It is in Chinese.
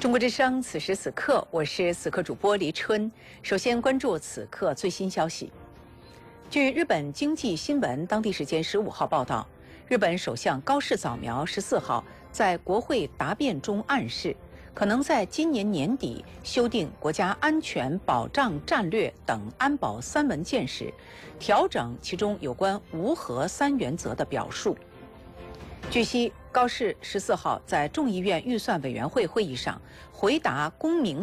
中国之声，此时此刻，我是此刻主播黎春。首先关注此刻最新消息。据日本经济新闻当地时间15号报道，日本首相高市早苗14号在国会答辩中暗示，可能在今年年底修订国家安全保障战略等安保3文件时，调整其中有关无核3原则的表述。据悉，高市14号在众议院预算委员会会议上回答公民